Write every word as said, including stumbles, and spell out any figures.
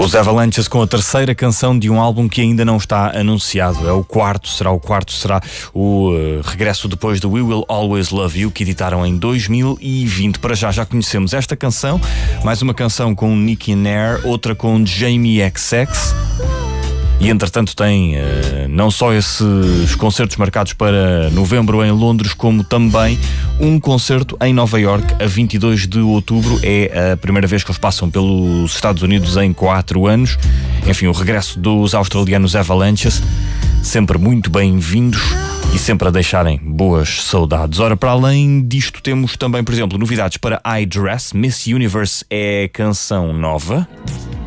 Os Avalanches com a terceira canção de um álbum que ainda não está anunciado. É o quarto, será o quarto, será o uh, regresso depois do We Will Always Love You, que editaram em dois mil e vinte. Para já, já conhecemos esta canção, mais uma canção com Nicky Nair, outra com Jamie X X. E entretanto tem uh, não só esses concertos marcados para novembro em Londres, como também um concerto em Nova Iorque a vinte e dois de outubro. É a primeira vez que eles passam pelos Estados Unidos em quatro anos. Enfim, o regresso dos australianos Avalanches, sempre muito bem-vindos e sempre a deixarem boas saudades. Ora, para além disto, temos também, por exemplo, novidades para I Dress. Miss Universe é canção nova.